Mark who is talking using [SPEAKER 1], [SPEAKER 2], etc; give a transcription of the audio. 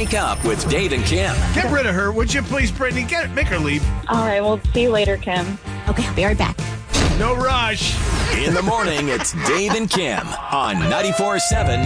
[SPEAKER 1] Wake Up with Dave and Kim.
[SPEAKER 2] Get rid of her, would you please, Brittany? Make her leave.
[SPEAKER 3] All right, well, see you later, Kim.
[SPEAKER 4] Okay, I'll be right back.
[SPEAKER 2] No rush.
[SPEAKER 1] In the morning, it's Dave and Kim on 94.7